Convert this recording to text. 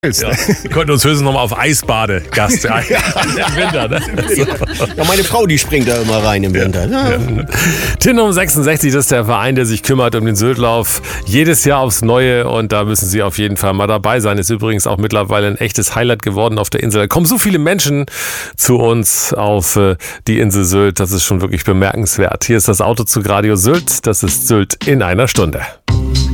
Ja. Wir konnten uns höchstens noch mal auf Eisbade Gast im Winter. Ne? Ja, meine Frau, die springt da immer rein im Winter. Ja. Tinum 66, das ist der Verein, der sich kümmert um den Syltlauf. Jedes Jahr aufs Neue und da müssen Sie auf jeden Fall mal dabei sein. Ist übrigens auch mittlerweile ein echtes Highlight geworden auf der Insel. Da kommen so viele Menschen zu uns auf die Insel Sylt. Das ist schon wirklich bemerkenswert. Hier ist das Autozug Radio Sylt. Das ist Sylt in einer Stunde.